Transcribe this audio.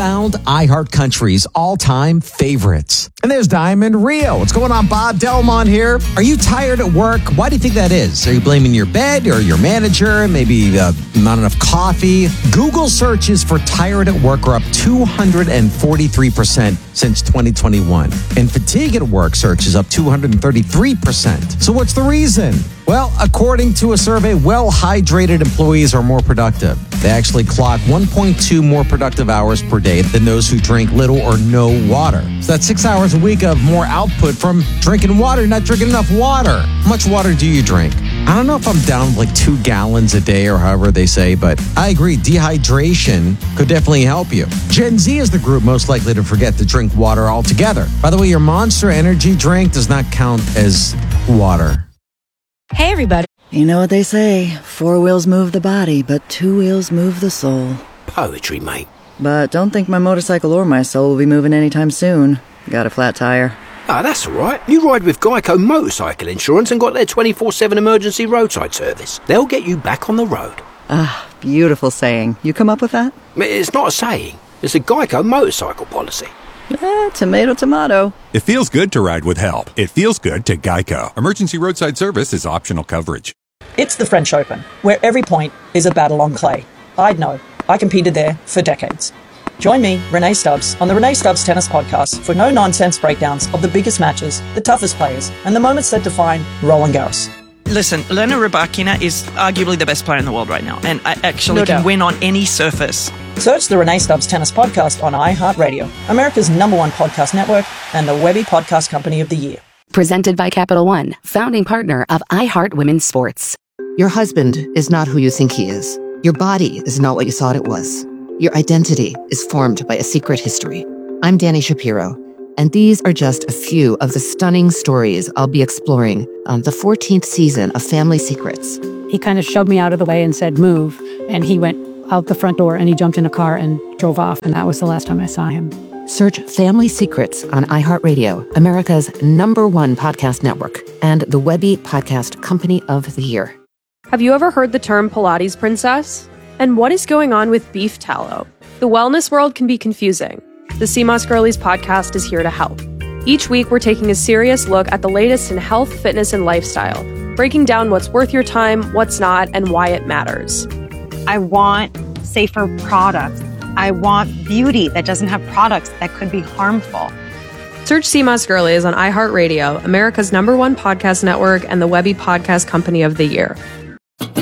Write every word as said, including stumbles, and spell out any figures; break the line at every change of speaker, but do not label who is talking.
found iHeartCountry's all-time favorites. And there's Diamond Rio. What's going on? Bob Delmont here. Are you tired at work? Why do you think that is? Are you blaming your bed or your manager? Maybe uh, not enough coffee? Google searches for tired at work are up two hundred forty-three percent since twenty twenty-one. And fatigue at work search is up two hundred thirty-three percent. So what's the reason? Well, according to a survey, well-hydrated employees are more productive. They actually clock one point two more productive hours per day than those who drink little or no water. So that's six hours a week of more output from drinking water, not drinking enough water. How much water do you drink? I don't know if I'm down like two gallons a day or however they say, but I agree, dehydration could definitely help you. Gen Z is the group most likely to forget to drink water altogether. By the way, your Monster Energy drink does not count as water.
Hey, everybody.
You know what they say, four wheels move the body, but two wheels move the soul.
Poetry, mate.
But don't think my motorcycle or my soul will be moving anytime soon. Got a flat tire.
Ah, that's all right. You ride with Geico Motorcycle Insurance and got their twenty-four seven emergency roadside service. They'll get you back on the road.
Ah, beautiful saying. You come up with that?
It's not a saying. It's a Geico motorcycle policy.
Eh, tomato, tomato.
It feels good to ride with help. It feels good to Geico. Emergency roadside service is optional coverage.
It's the French Open, where every point is a battle on clay. I'd know. I competed there for decades. Join me, Renee Stubbs, on the Renee Stubbs Tennis Podcast for no-nonsense breakdowns of the biggest matches, the toughest players, and the moments that define Roland Garros.
Listen, Elena Rybakina is arguably the best player in the world right now, and I actually
No
can
doubt.
win on any surface.
Search the Renee Stubbs Tennis Podcast on iHeartRadio, America's number one podcast network, and the Webby Podcast Company of the Year.
Presented by Capital One, founding partner of iHeart Women's Sports.
Your husband is not who you think he is. Your body is not what you thought it was. Your identity is formed by a secret history. I'm Danny Shapiro, and these are just a few of the stunning stories I'll be exploring on the fourteenth season of Family Secrets.
He kind of shoved me out of the way and said, move. And he went out the front door and he jumped in a car and drove off. And that was the last time I saw him.
Search Family Secrets on iHeartRadio, America's number one podcast network, and the Webby Podcast Company of the Year.
Have you ever heard the term Pilates princess? And what is going on with beef tallow? The wellness world can be confusing. The C M O S Girlies podcast is here to help. Each week, we're taking a serious look at the latest in health, fitness, and lifestyle, breaking down what's worth your time, what's not, and why it matters.
I want safer products. I want beauty that doesn't have products that could be harmful.
Search C M O S Girlies on iHeartRadio, America's number one podcast network, and the Webby Podcast Company of the Year.